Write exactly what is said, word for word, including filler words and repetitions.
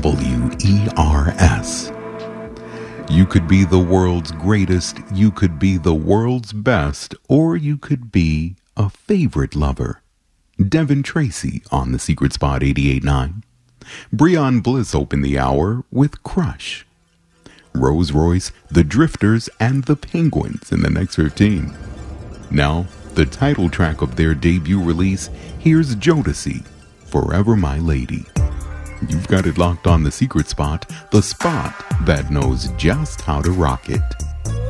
W E R S. You could be the world's greatest, you could be the world's best, or you could be a favorite lover. Devin Tracy on The Secret Spot eighty-eight point nine. Breon Bliss opened the hour with Crush. Rose Royce, The Drifters, and The Penguins in the next fifteen. Now, the title track of their debut release, here's Jodeci, Forever My Lady. You've got it locked on The Secret Spot, the spot that knows just how to rock it.